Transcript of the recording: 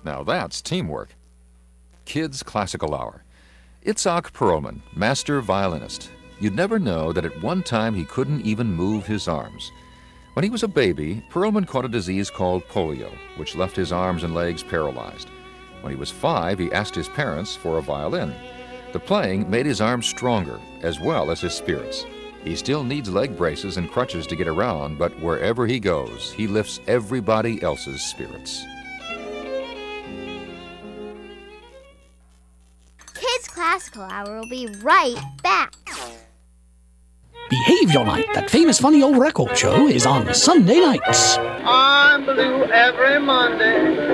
Now that's teamwork. Kids Classical Hour. Itzhak Perlman, master violinist. You'd never know that at one time he couldn't even move his arms. When he was a baby, Perlman caught a disease called polio, which left his arms and legs paralyzed. When he was 5, he asked his parents for a violin. The playing made his arms stronger, as well as his spirits. He still needs leg braces and crutches to get around, but wherever he goes, he lifts everybody else's spirits. Kids Classical Hour will be right back. Behavior Night, that famous funny old record show, is on Sunday nights. I'm blue every Monday.